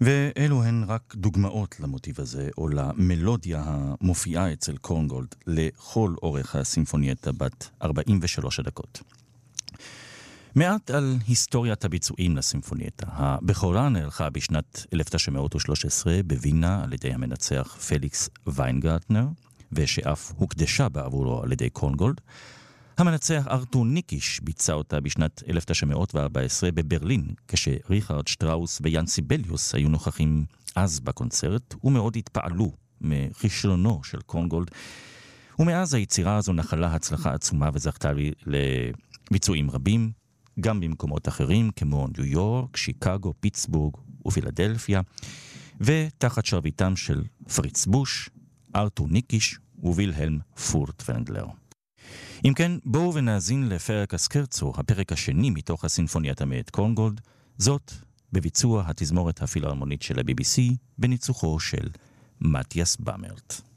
ואלו הן רק דוגמאות למוטיב הזה, או למלודיה המופיעה אצל קורנגולד לכל אורך הסימפונייטה בת 43 הדקות. מעט על היסטוריית הביצועים לסימפונייטה. הבכורה נערכה בשנת 1913 בווינה על ידי המנצח פליקס ויינגרטנר, ושאף הוקדשה בעבורו על ידי קורנגולד. המנצח ארתור ניקיש ביצע אותה בשנת 1914 בברלין, כשריכרד שטראוס ויאן סיבליוס היו נוכחים אז בקונצרט, ומאוד התפעלו מכישרונו של קורנגולד, ומאז היצירה הזו נחלה הצלחה עצומה וזכתה לביצועים רבים, גם במקומות אחרים כמו ניו יורק, שיקגו, פיטסבורג ופילדלפיה, ותחת שרביטם של פריץ בוש, ארתור ניקיש ווילהלם פורטוונגלר. אם כן, בואו ונאזין לפרק הסקרצו, הפרק השני מתוך הסימפונייטה מאת קורנגולד, זאת בביצוע התזמורת הפילהרמונית של ה-BBC, בניצוחו של מתיאס במרט.